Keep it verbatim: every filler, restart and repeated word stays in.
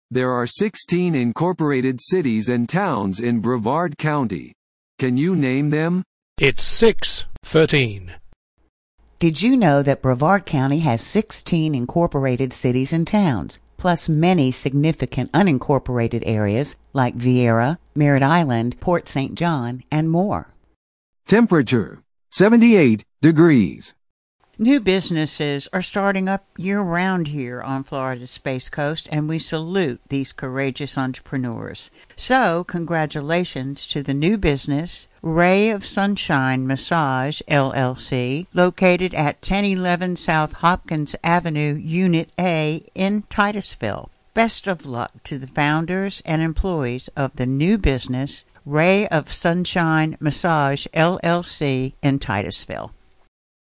There are sixteen incorporated cities and towns in Brevard County. Can you name them? It's six thirteen. Did you know that Brevard County has sixteen incorporated cities and towns, plus many significant unincorporated areas like Vieira, Merritt Island, Port Saint John, and more? Temperature, seventy-eight degrees. New businesses are starting up year-round here on Florida's Space Coast, and we salute these courageous entrepreneurs. So, congratulations to the new business, Ray of Sunshine Massage, L L C, located at ten eleven South Hopkins Avenue, Unit A in Titusville. Best of luck to the founders and employees of the new business, Ray of Sunshine Massage, L L C in Titusville.